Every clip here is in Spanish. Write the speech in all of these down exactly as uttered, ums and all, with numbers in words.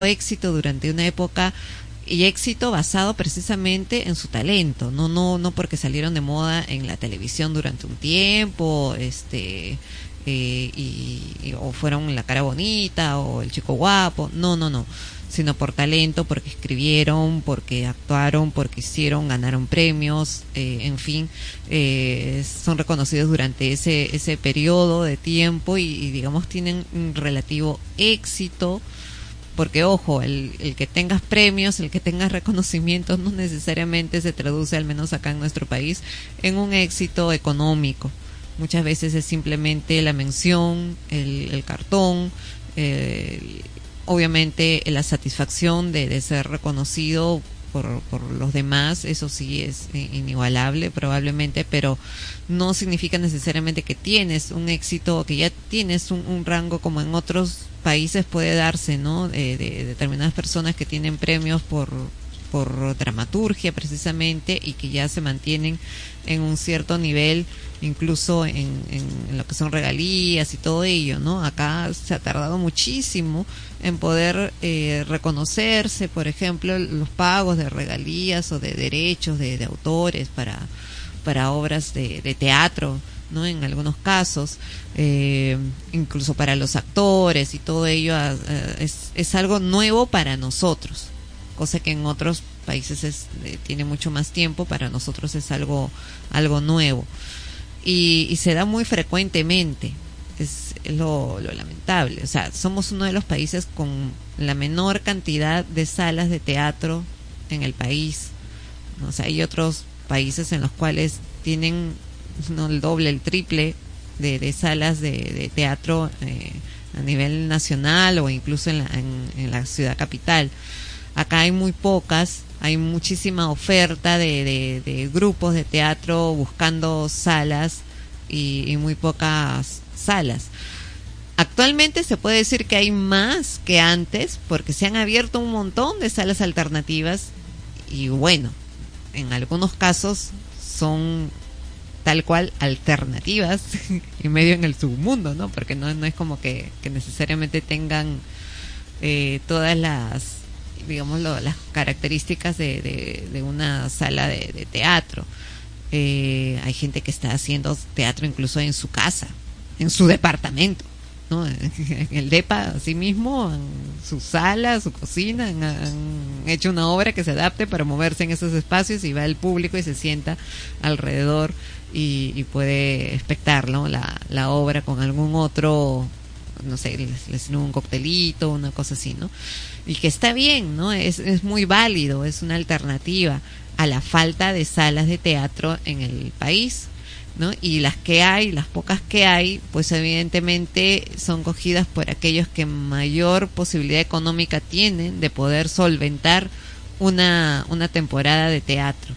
éxito durante una época, y éxito basado precisamente en su talento, no no no porque salieron de moda en la televisión durante un tiempo, este eh, y, y o fueron la cara bonita o el chico guapo, no no no, sino por talento, porque escribieron, porque actuaron, porque hicieron, ganaron premios, eh, en fin, eh, son reconocidos durante ese ese periodo de tiempo y, y digamos tienen un relativo éxito. Porque ojo, el, el que tengas premios, el que tengas reconocimientos no necesariamente se traduce, al menos acá en nuestro país, en un éxito económico. Muchas veces es simplemente la mención, el, el cartón, eh, obviamente la satisfacción de, de ser reconocido por, por los demás, eso sí es inigualable probablemente, pero no significa necesariamente que tienes un éxito, que ya tienes un, un rango como en otros países puede darse, ¿no? De, de determinadas personas que tienen premios por por dramaturgia precisamente y que ya se mantienen en un cierto nivel, incluso en, en, en lo que son regalías y todo ello, ¿no? Acá se ha tardado muchísimo en poder eh, reconocerse, por ejemplo, los pagos de regalías o de derechos de, de autores para para obras de, de teatro, ¿no? En algunos casos, eh, incluso para los actores y todo ello uh, es, es algo nuevo para nosotros, cosa que en otros países es, eh, tiene mucho más tiempo, para nosotros es algo, algo nuevo. Y, y se da muy frecuentemente, es, es lo, lo lamentable. O sea, somos uno de los países con la menor cantidad de salas de teatro en el país, ¿no? O sea, hay otros países en los cuales tienen no el doble, el triple de, de salas de, de teatro eh, a nivel nacional o incluso en la, en, en la ciudad capital. Acá hay muy pocas, hay muchísima oferta de, de, de grupos de teatro buscando salas y, y muy pocas salas. Actualmente se puede decir que hay más que antes porque se han abierto un montón de salas alternativas y bueno, en algunos casos son tal cual alternativas y medio en el submundo, ¿no? Porque no, no es como que, que necesariamente tengan eh, todas las, digamos, lo, las características de, de, de una sala de, de teatro. Eh, hay gente que está haciendo teatro incluso en su casa, en su departamento, ¿no? En el depa, así mismo, en su sala, su cocina, han, han hecho una obra que se adapte para moverse en esos espacios y va el público y se sienta alrededor y, y puede espectar, ¿no? la, la obra con algún otro, no sé, les, les sirven un coctelito, una cosa así, ¿no? Y que está bien, ¿no? Es, es muy válido, es una alternativa a la falta de salas de teatro en el país, ¿no? Y las que hay, las pocas que hay, pues evidentemente son cogidas por aquellos que mayor posibilidad económica tienen de poder solventar una, una temporada de teatro.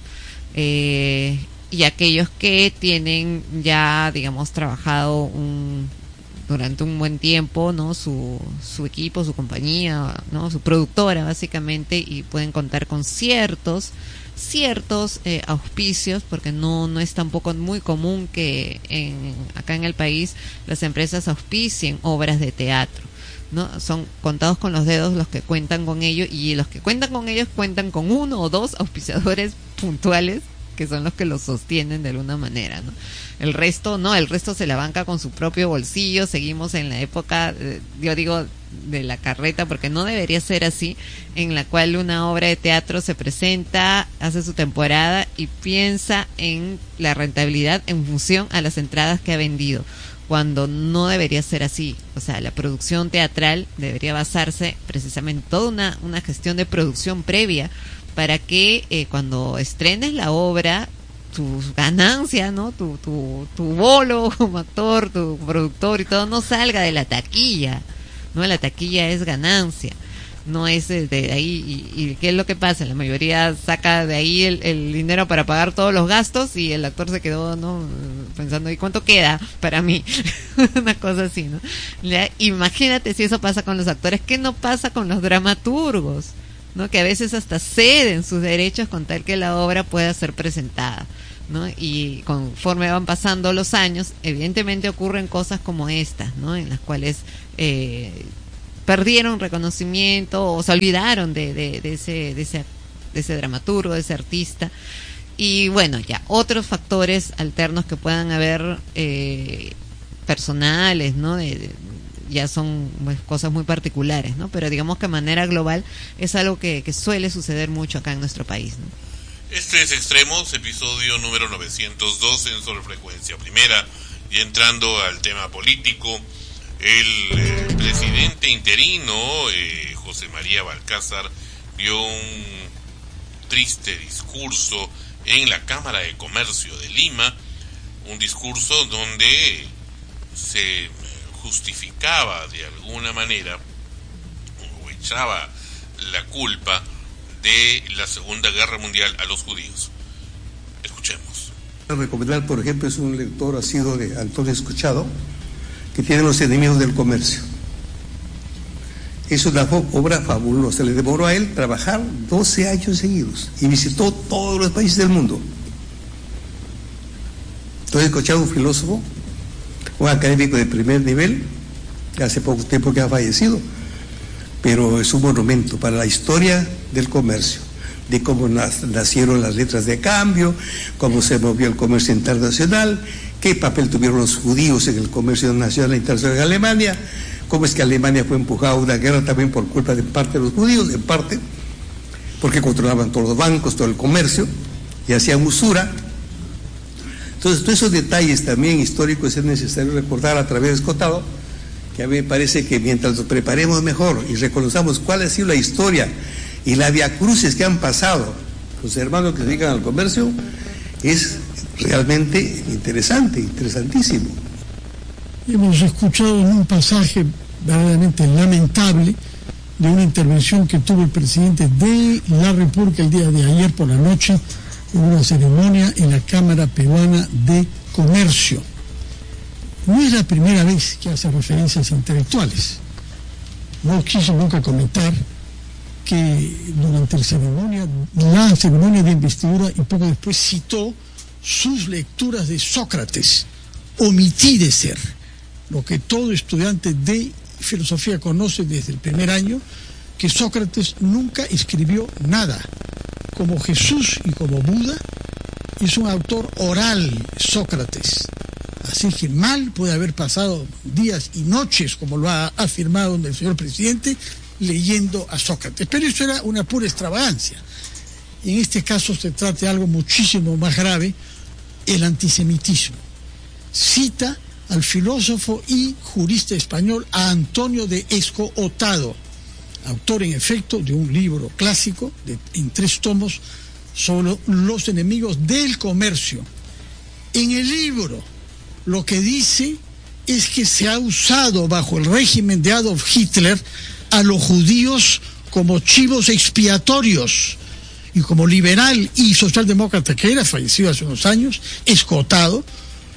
Eh, y aquellos que tienen ya, digamos, trabajado un, durante un buen tiempo, ¿no? Su, su equipo, su compañía, ¿no? Su productora, básicamente, y pueden contar con ciertos ciertos eh, auspicios, porque no no es tampoco muy común que en, acá en el país las empresas auspicien obras de teatro, ¿no? Son contados con los dedos los que cuentan con ello, y los que cuentan con ellos cuentan con uno o dos auspiciadores puntuales que son los que los sostienen de alguna manera, ¿no? El resto no, el resto se la banca con su propio bolsillo. Seguimos en la época, eh, yo digo, de la carreta, porque no debería ser así, en la cual una obra de teatro se presenta, hace su temporada y piensa en la rentabilidad en función a las entradas que ha vendido, cuando no debería ser así. O sea, la producción teatral debería basarse precisamente en toda una, una gestión de producción previa para que eh, cuando estrenes la obra, tu ganancia, ¿no? Tu, tu, tu bolo como actor, tu productor y todo, no salga de la taquilla, ¿no? La taquilla es ganancia, no es de ahí. Y, y ¿qué es lo que pasa? La mayoría saca de ahí el, el dinero para pagar todos los gastos y el actor se quedó, ¿no? Pensando, ¿y cuánto queda para mí? Una cosa así, ¿no? ¿Ya? Imagínate si eso pasa con los actores, ¿qué no pasa con los dramaturgos? ¿No? Que a veces hasta ceden sus derechos con tal que la obra pueda ser presentada, ¿no? Y conforme van pasando los años, evidentemente ocurren cosas como estas, ¿no? En las cuales eh, perdieron reconocimiento o se olvidaron de, de, de ese, de ese, de ese dramaturgo, de ese artista. Y bueno, ya otros factores alternos que puedan haber eh, personales, ¿no? De, de, ya son pues, cosas muy particulares, ¿no? Pero digamos que de manera global es algo que, que suele suceder mucho acá en nuestro país, ¿no? Este es Extremos, episodio número novecientos dos en Sol Frecuencia Primera. Y entrando al tema político, el eh, presidente interino, eh, José María Balcázar, dio un triste discurso en la Cámara de Comercio de Lima, un discurso donde se justificaba de alguna manera o echaba la culpa de la Segunda Guerra Mundial a los judíos. Escuchemos. Recomendar, por ejemplo, es un lector asiduo de Antonio Escuchado, que tiene Los enemigos del comercio. Es una obra fabulosa. Le demoró a él trabajar doce años seguidos y visitó todos los países del mundo. Antonio Escuchado, un filósofo, un académico de primer nivel, que hace poco tiempo que ha fallecido, pero es un monumento para la historia del comercio, de cómo nacieron las letras de cambio, cómo se movió el comercio internacional, qué papel tuvieron los judíos en el comercio nacional e internacional de Alemania, cómo es que Alemania fue empujada a una guerra también por culpa de parte de los judíos, en parte porque controlaban todos los bancos, todo el comercio, y hacían usura. Entonces, todos esos detalles también históricos es necesario recordar a través de Escotado, que a mí me parece que mientras nos preparemos mejor y reconozcamos cuál ha sido la historia y la viacrucis que han pasado los hermanos que se dedican al comercio, es realmente interesante, interesantísimo. Hemos escuchado en un pasaje verdaderamente lamentable de una intervención que tuvo el presidente de la República el día de ayer por la noche en una ceremonia en la Cámara Peruana de Comercio. No es la primera vez que hace referencias intelectuales. No quiso nunca comentar que durante la ceremonia, la ceremonia de investidura y poco después citó sus lecturas de Sócrates. Omití de ser lo que todo estudiante de filosofía conoce desde el primer año, que Sócrates nunca escribió nada. Como Jesús y como Buda, es un autor oral, Sócrates. Así que mal puede haber pasado días y noches, como lo ha afirmado el señor presidente, leyendo a Sócrates. Pero eso era una pura extravagancia. En este caso se trata de algo muchísimo más grave, el antisemitismo. Cita al filósofo y jurista español a Antonio de Escootado, autor en efecto de un libro clásico de, en tres tomos sobre los enemigos del comercio. En el libro lo que dice es que se ha usado bajo el régimen de Adolf Hitler a los judíos como chivos expiatorios, y como liberal y socialdemócrata que era, fallecido hace unos años, Escotado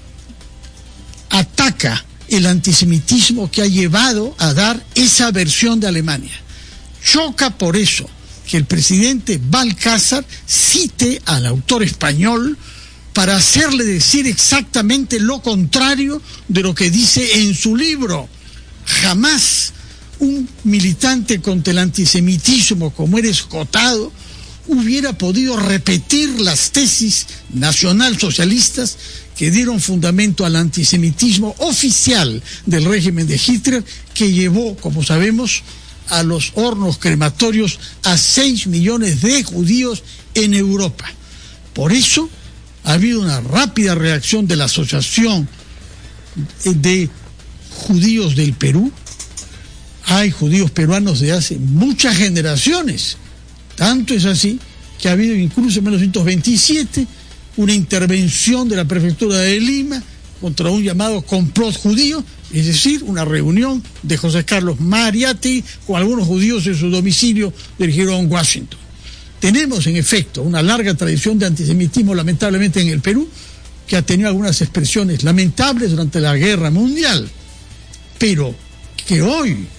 ataca el antisemitismo que ha llevado a dar esa versión de Alemania. Choca por eso que el presidente Balcázar cite al autor español para hacerle decir exactamente lo contrario de lo que dice en su libro. Jamás un militante contra el antisemitismo como era Escotado hubiera podido repetir las tesis nacionalsocialistas que dieron fundamento al antisemitismo oficial del régimen de Hitler, que llevó, como sabemos, a los hornos crematorios a seis millones de judíos en Europa. Por eso ha habido una rápida reacción de la Asociación de Judíos del Perú. Hay judíos peruanos de hace muchas generaciones. Tanto es así que ha habido incluso en mil novecientos veintisiete una intervención de la prefectura de Lima contra un llamado complot judío, es decir, una reunión de José Carlos Mariátegui con algunos judíos en su domicilio del Jirón, Washington. Tenemos, en efecto, una larga tradición de antisemitismo, lamentablemente, en el Perú, que ha tenido algunas expresiones lamentables durante la Guerra Mundial, pero que hoy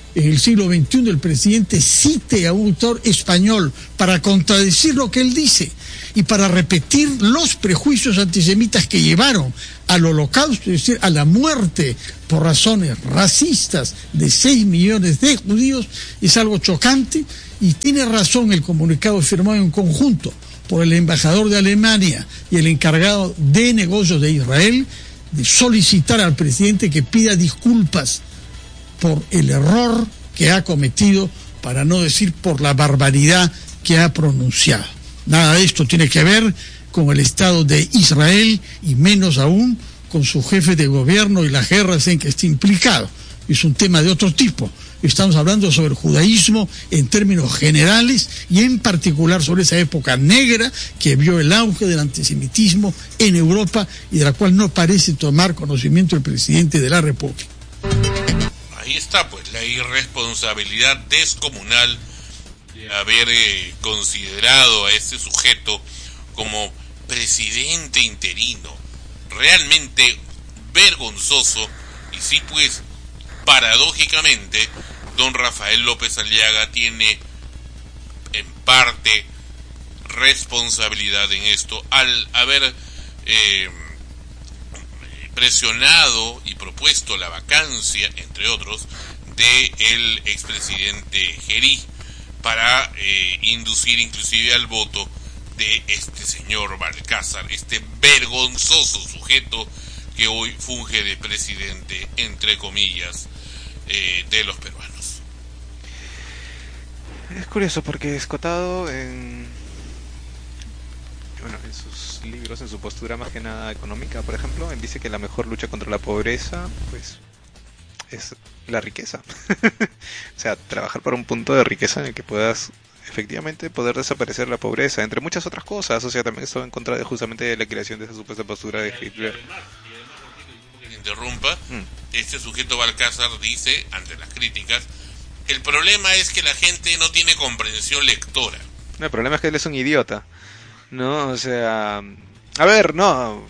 en el siglo veintiuno el presidente cite a un autor español para contradecir lo que él dice y para repetir los prejuicios antisemitas que llevaron al holocausto, es decir, a la muerte por razones racistas de seis millones de judíos, es algo chocante, y tiene razón el comunicado firmado en conjunto por el embajador de Alemania y el encargado de negocios de Israel, de solicitar al presidente que pida disculpas por el error que ha cometido, para no decir por la barbaridad que ha pronunciado. Nada de esto tiene que ver con el Estado de Israel, y menos aún con su jefe de gobierno y las guerras en que está implicado. Es un tema de otro tipo. Estamos hablando sobre el judaísmo en términos generales, y en particular sobre esa época negra que vio el auge del antisemitismo en Europa y de la cual no parece tomar conocimiento el presidente de la República. Ahí está, pues, la irresponsabilidad descomunal de haber eh, considerado a este sujeto como presidente interino. Realmente vergonzoso. Y sí, pues, paradójicamente, don Rafael López Aliaga tiene en parte responsabilidad en esto al haber eh, presionado y propuesto la vacancia, entre otros, de el expresidente Gerí, para eh, inducir inclusive al voto de este señor Balcázar, este vergonzoso sujeto que hoy funge de presidente, entre comillas, eh, de los peruanos. Es curioso porque Escotado en, bueno, en sus libros, en su postura más que nada económica, por ejemplo, él dice que la mejor lucha contra la pobreza, pues, es la riqueza. O sea, trabajar para un punto de riqueza en el que puedas efectivamente poder desaparecer la pobreza, entre muchas otras cosas. O sea, también estoy en contra de justamente de la creación de esa supuesta postura de Hitler. Que interrumpa, mm. este sujeto Balcázar dice, ante las críticas, el problema es que la gente no tiene comprensión lectora. No, el problema es que él es un idiota, ¿no? O sea, a ver, no,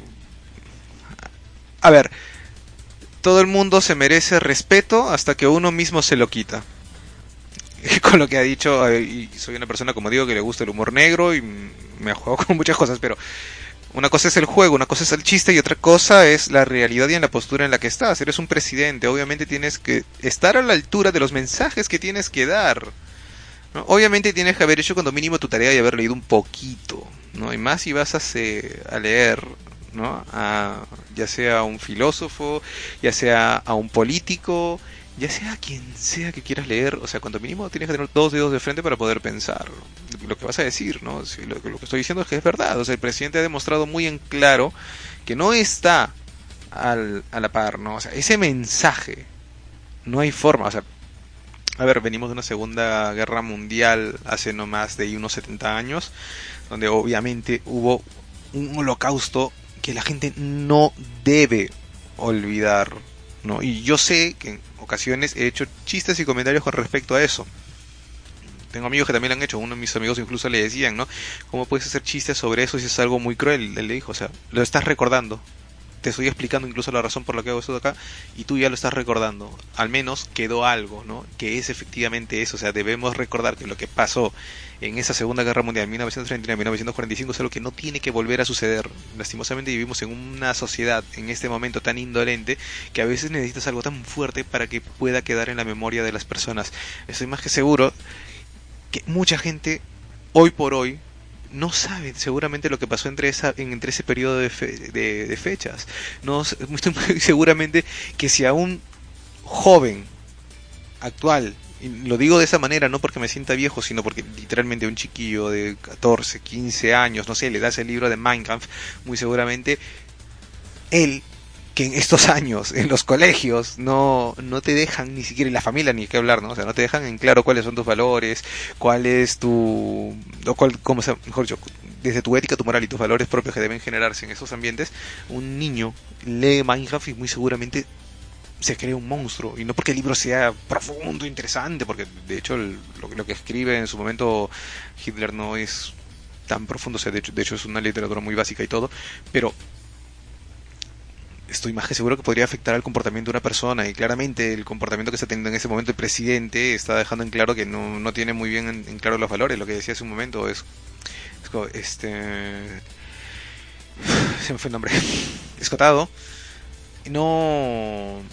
a ver, todo el mundo se merece respeto hasta que uno mismo se lo quita. Con lo que ha dicho, y soy una persona, como digo, que le gusta el humor negro y me ha jugado con muchas cosas, pero una cosa es el juego, una cosa es el chiste y otra cosa es la realidad y en la postura en la que estás. Eres un presidente, obviamente tienes que estar a la altura de los mensajes que tienes que dar, ¿no? Obviamente tienes que haber hecho cuando mínimo tu tarea y haber leído un poquito, ¿no? Y más si vas a, se, a leer, ¿no? A, ya sea a un filósofo, ya sea a un político, ya sea quien sea que quieras leer, o sea, cuando mínimo tienes que tener dos dedos de frente para poder pensar lo que vas a decir, ¿no? Si lo, lo que estoy diciendo es que es verdad. O sea, el presidente ha demostrado muy en claro que no está al, a la par, ¿no? O sea, ese mensaje, no hay forma, o sea, a ver, venimos de una segunda guerra mundial hace no más de unos setenta años, donde obviamente hubo un holocausto que la gente no debe olvidar, ¿no? Y yo sé que en ocasiones he hecho chistes y comentarios con respecto a eso. Tengo amigos que también lo han hecho. Uno de mis amigos incluso le decían, ¿no? ¿Cómo puedes hacer chistes sobre eso si es algo muy cruel? Él le dijo, o sea, lo estás recordando. Te estoy explicando incluso la razón por la que hago esto de acá y tú ya lo estás recordando. Al menos quedó algo, ¿no? Que es efectivamente eso. O sea, debemos recordar que lo que pasó en esa Segunda Guerra Mundial, mil novecientos treinta y nueve a mil novecientos cuarenta y cinco, es algo que no tiene que volver a suceder. Lastimosamente vivimos en una sociedad en este momento tan indolente que a veces necesitas algo tan fuerte para que pueda quedar en la memoria de las personas. Estoy más que seguro que mucha gente hoy por hoy no sabe seguramente lo que pasó entre esa entre ese periodo de, fe, de, de fechas. No estoy muy seguramente que si a un joven actual, y lo digo de esa manera no porque me sienta viejo, sino porque literalmente un chiquillo de catorce, quince años, no sé, le das el libro de Mein Kampf, muy seguramente él, que en estos años en los colegios no no te dejan ni siquiera en la familia ni qué hablar, ¿no? O sea, no te dejan en claro cuáles son tus valores, cuál es tu o cuál, cómo sea, mejor dicho, desde tu ética, tu moral y tus valores propios que deben generarse en esos ambientes. Un niño lee Mein Kampf y muy seguramente se cree un monstruo, y no porque el libro sea profundo, interesante, porque de hecho el, lo, lo que escribe en su momento Hitler no es tan profundo, o sea, de hecho, de hecho es una literatura muy básica y todo, pero estoy más que seguro que podría afectar al comportamiento de una persona, y claramente el comportamiento que está teniendo en ese momento el presidente está dejando en claro que no, no tiene muy bien en, en claro los valores. Lo que decía hace un momento es, es como, este se me fue el nombre, escotado, no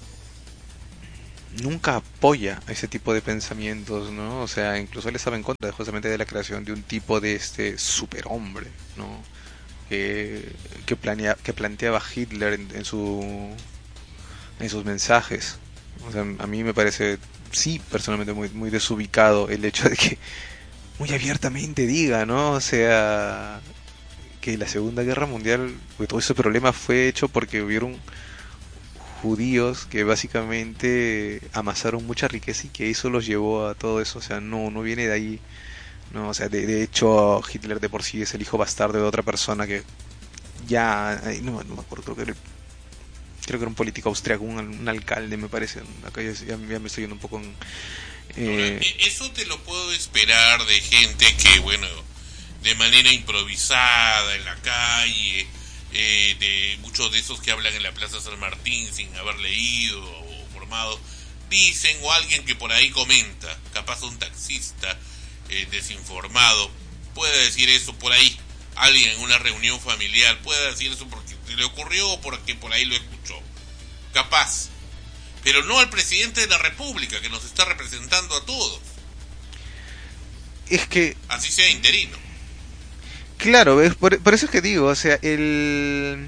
nunca apoya ese tipo de pensamientos, ¿no? O sea, incluso él estaba en contra justamente de la creación de un tipo de este superhombre, ¿no? Que, que, planea, que planteaba Hitler en, en su en sus mensajes. O sea, a mí me parece, sí, personalmente muy, muy desubicado el hecho de que muy abiertamente diga, ¿no? O sea, que la Segunda Guerra Mundial, pues, todo ese problema fue hecho porque hubieron judíos que básicamente amasaron mucha riqueza y que eso los llevó a todo eso. O sea, no, no viene de ahí, no, o sea, de, de hecho Hitler de por sí es el hijo bastardo de otra persona que ya, no, no me acuerdo, creo que era, creo que era un político austriaco, un, un alcalde me parece. Acá ya, ya, ya me estoy yendo un poco en, eh... Ahora, eso te lo puedo esperar de gente que, bueno, de manera improvisada en la calle, Eh, de muchos de esos que hablan en la Plaza San Martín sin haber leído o formado, dicen, o alguien que por ahí comenta, capaz un taxista eh, desinformado, puede decir eso por ahí, alguien en una reunión familiar puede decir eso porque se le ocurrió o porque por ahí lo escuchó, capaz, pero no al presidente de la República que nos está representando a todos. Es que... así sea interino. Claro, es por, por eso es que digo, o sea, el...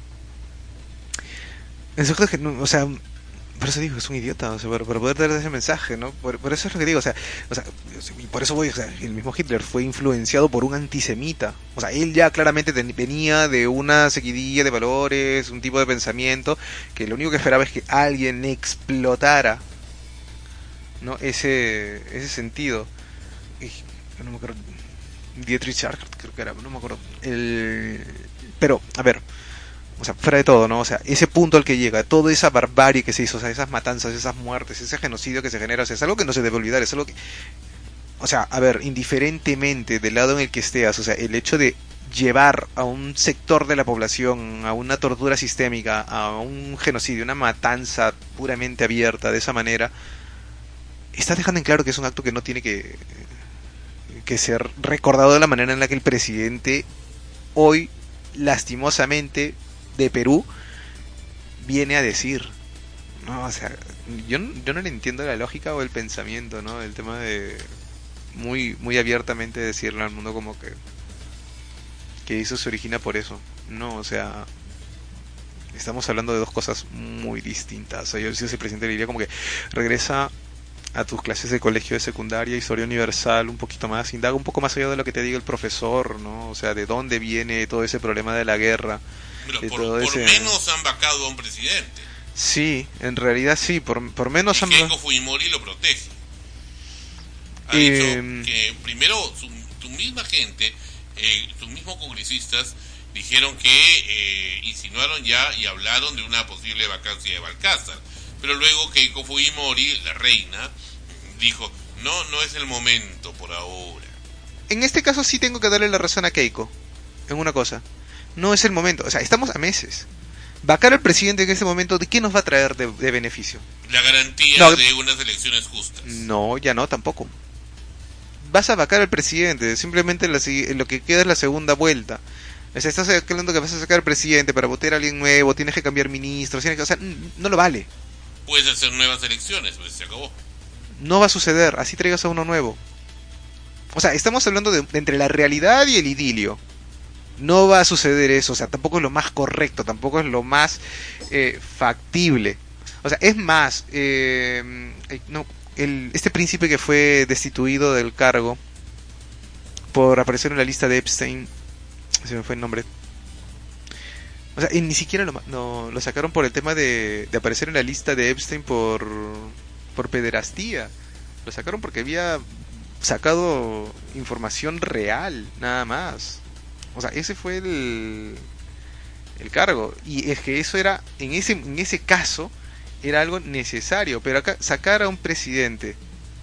el sujeto que no, o sea, por eso digo, es un idiota, o sea, para, para poder dar ese mensaje, ¿no? Por, por eso es lo que digo, o sea, o sea, y por eso voy, o sea, el mismo Hitler fue influenciado por un antisemita, o sea, él ya claramente ten, venía de una seguidilla de valores, un tipo de pensamiento, que lo único que esperaba es que alguien explotara, ¿no? Ese, ese sentido. Y, no me acuerdo... Dietrich Arcart, creo que era, no me acuerdo. El... Pero, a ver, o sea, fuera de todo, ¿no? O sea, ese punto al que llega, toda esa barbarie que se hizo, o sea, esas matanzas, esas muertes, ese genocidio que se genera, o sea, es algo que no se debe olvidar, es algo que... O sea, a ver, indiferentemente del lado en el que estés, o sea, el hecho de llevar a un sector de la población a una tortura sistémica, a un genocidio, una matanza puramente abierta de esa manera, está dejando en claro que es un acto que no tiene que... que ser recordado de la manera en la que el presidente hoy, lastimosamente, de Perú, viene a decir, ¿no? O sea, yo, yo no le entiendo la lógica o el pensamiento, ¿no? El tema de muy, muy abiertamente decirle al mundo como que que eso se origina por eso. No, o sea, estamos hablando de dos cosas muy distintas. O sea, yo si ese presidente le diría como que regresa a tus clases de colegio de secundaria, historia universal, un poquito más, indaga un poco más allá de lo que te diga el profesor, ¿no? O sea, de dónde viene todo ese problema de la guerra. Pero de por, todo por ese... menos han vacado a un presidente. Sí, en realidad sí, por, por menos y han... Keiko Fujimori lo protege. Ha eh... dicho que primero su, tu misma gente, eh, tus mismos congresistas dijeron que eh, insinuaron ya y hablaron de una posible vacancia de Balcázar. Pero luego Keiko Fujimori, la reina, dijo, no, no es el momento por ahora. En este caso sí tengo que darle la razón a Keiko, en una cosa. No es el momento, o sea, estamos a meses. Vacar al presidente en este momento, ¿de qué nos va a traer de, de beneficio? La garantía no, de unas elecciones justas. No, ya no, tampoco. Vas a vacar al presidente, simplemente la, lo que queda es la segunda vuelta. O sea, estás hablando que vas a sacar al presidente para votar a alguien nuevo, tienes que cambiar ministros, tienes que, o sea, no lo vale. Puedes hacer nuevas elecciones, pues se acabó. No va a suceder, así traigas a uno nuevo. O sea, estamos hablando de, de entre la realidad y el idilio. No va a suceder eso, o sea, tampoco es lo más correcto, tampoco es lo más eh, factible. O sea, es más, eh, no, el, este príncipe que fue destituido del cargo por aparecer en la lista de Epstein, se me fue el nombre. O sea, y ni siquiera lo, no, lo sacaron por el tema de, de aparecer en la lista de Epstein por, por pederastía. Lo sacaron porque había sacado información real, nada más. O sea, ese fue el, el cargo. Y es que eso era, en ese, en ese caso, era algo necesario. Pero acá, sacar a un presidente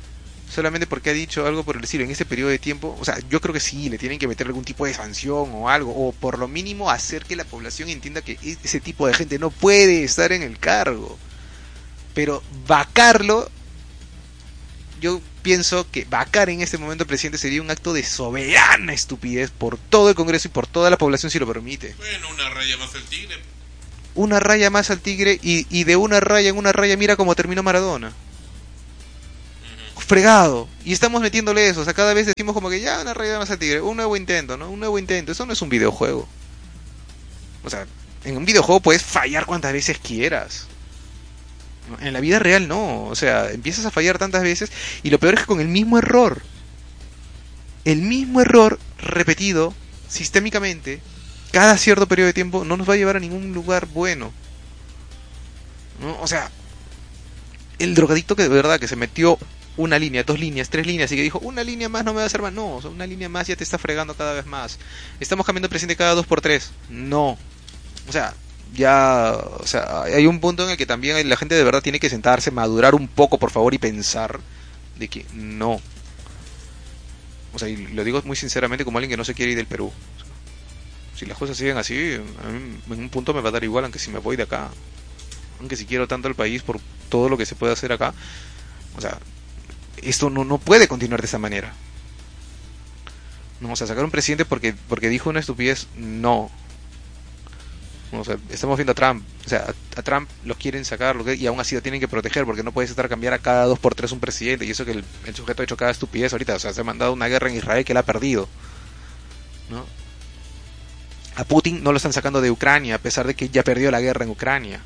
solamente porque ha dicho algo por el estilo en ese periodo de tiempo. O sea, yo creo que sí, le tienen que meter algún tipo de sanción o algo, o por lo mínimo hacer que la población entienda que ese tipo de gente no puede estar en el cargo. Pero vacarlo, yo pienso que vacar en este momento al presidente sería un acto de soberana estupidez por todo el Congreso y por toda la población si lo permite. Bueno, una raya más al tigre. Una raya más al tigre y, y de una raya en una raya mira cómo terminó Maradona. Uh-huh. Fregado. Y estamos metiéndole eso. O sea, cada vez decimos como que ya una raya más al tigre. Un nuevo intento, ¿no? Un nuevo intento. Eso no es un videojuego. O sea, en un videojuego puedes fallar cuantas veces quieras. En la vida real no. O sea, empiezas a fallar tantas veces y lo peor es que con el mismo error. El mismo error repetido sistémicamente cada cierto periodo de tiempo no nos va a llevar a ningún lugar bueno, ¿no? O sea, el drogadicto que de verdad que se metió una línea, dos líneas, tres líneas y que dijo una línea más no me va a hacer mal, no, o sea, una línea más ya te está fregando cada vez más. Estamos cambiando de presidente cada dos por tres, no. O sea, ya, o sea, hay un punto en el que también la gente de verdad tiene que sentarse, madurar un poco por favor y pensar de que no. O sea, y lo digo muy sinceramente como alguien que no se quiere ir del Perú. Si las cosas siguen así, a mí en un punto me va a dar igual, aunque si me voy de acá, aunque si quiero tanto el país por todo lo que se puede hacer acá. O sea, esto no, no puede continuar de esa manera. No, o sea, sacar un presidente porque porque dijo una estupidez, no. O sea, estamos viendo a Trump. O sea, a, a Trump lo quieren sacar lo que, y aún así lo tienen que proteger porque no puedes estar a cambiar a cada dos por tres un presidente. Y eso que el, el sujeto ha hecho cada estupidez ahorita. O sea, se ha mandado una guerra en Israel que él ha perdido, ¿no? A Putin no lo están sacando de Ucrania, a pesar de que ya perdió la guerra en Ucrania.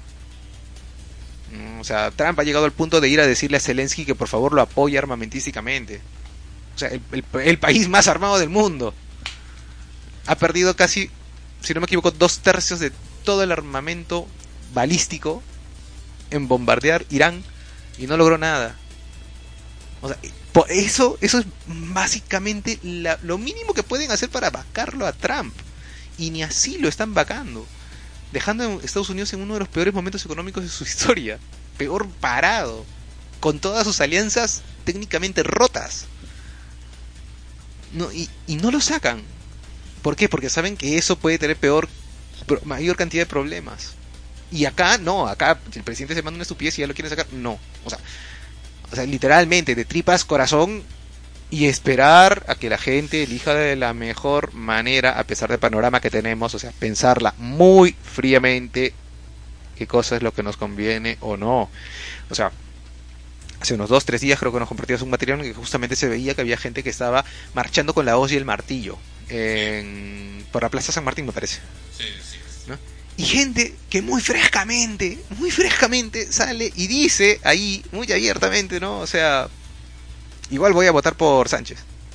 O sea, Trump ha llegado al punto de ir a decirle a Zelensky que por favor lo apoye armamentísticamente. O sea, el, el, el país más armado del mundo ha perdido casi, si no me equivoco, dos tercios de todo el armamento balístico en bombardear Irán y no logró nada. O sea, por eso, eso es básicamente la, lo mínimo que pueden hacer para vacarlo a Trump. Y ni así lo están vacando, dejando a Estados Unidos en uno de los peores momentos económicos de su historia, peor parado, con todas sus alianzas técnicamente rotas. No, y, y no lo sacan. ¿Por qué? Porque saben que eso puede tener peor, mayor cantidad de problemas. Y acá no, acá si el presidente se manda una estupidez y ya lo quieren sacar, no. O sea, o sea, literalmente de tripas corazón. Y esperar a que la gente elija de la mejor manera, a pesar del panorama que tenemos, o sea, pensarla muy fríamente qué cosa es lo que nos conviene o no. O sea, hace unos dos, tres días creo que nos compartías un material en que justamente se veía que había gente que estaba marchando con la hoz y el martillo en, por la Plaza San Martín, me parece. Sí, sí. ¿No? Y gente que muy frescamente, muy frescamente sale y dice ahí, muy abiertamente, ¿no? O sea, igual voy a votar por Sánchez.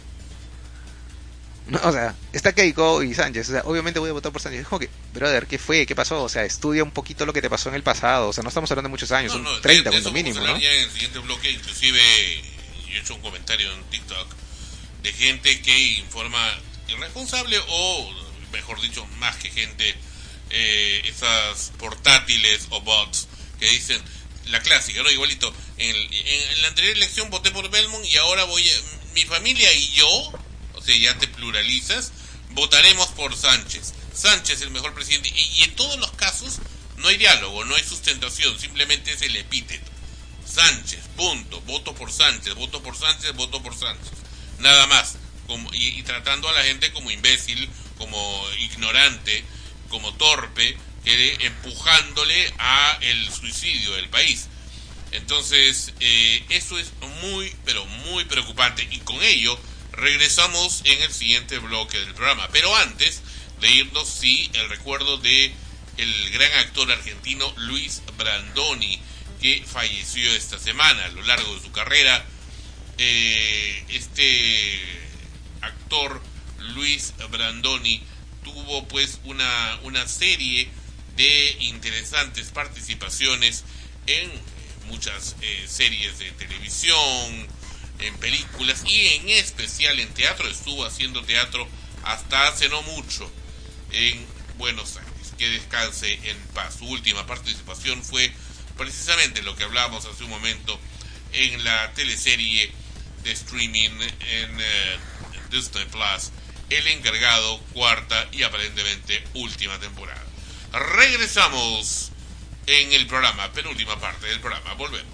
No, o sea, está Keiko y Sánchez. O sea, obviamente voy a votar por Sánchez. Es como que, brother, ¿qué fue? ¿Qué pasó? O sea, estudia un poquito lo que te pasó en el pasado. O sea, no estamos hablando de muchos años, no, no, son treinta de, de cuando mínimo, ¿no? Ya en el siguiente bloque, inclusive, yo he hecho un comentario en TikTok de gente que informa irresponsable o, mejor dicho, más que gente, eh, esas portátiles o bots que dicen la clásica, ¿no? Igualito, en, en, en la anterior elección voté por Belmont y ahora voy a, mi familia y yo, o sea, ya te pluralizas, votaremos por Sánchez. Sánchez el mejor presidente. Y, y en todos los casos no hay diálogo, no hay sustentación, simplemente es el epíteto. Sánchez, punto, voto por Sánchez, voto por Sánchez, voto por Sánchez. Nada más. Como, y, y tratando a la gente como imbécil, como ignorante, como torpe, que empujándole a el suicidio del país. Entonces, eh, eso es muy, pero muy preocupante. Y con ello, regresamos en el siguiente bloque del programa. Pero antes de irnos, sí, el recuerdo de el gran actor argentino Luis Brandoni, que falleció esta semana a lo largo de su carrera. Eh, este actor Luis Brandoni tuvo pues una, una serie de interesantes participaciones en muchas eh, series de televisión, en películas y en especial en teatro. Estuvo haciendo teatro hasta hace no mucho en Buenos Aires. Que descanse en paz. Su última participación fue precisamente lo que hablábamos hace un momento en la teleserie de streaming en eh, Disney Plus, El Encargado, cuarta y aparentemente última temporada. Regresamos en el programa, penúltima parte del programa. Volvemos.